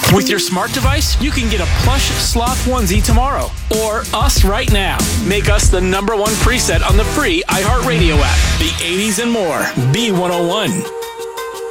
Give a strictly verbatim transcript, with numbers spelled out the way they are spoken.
With your smart device, you can get a plush sloth onesie tomorrow. Or us right now. Make us the number one preset on the free iHeartRadio app. The eighties and more. B one oh one.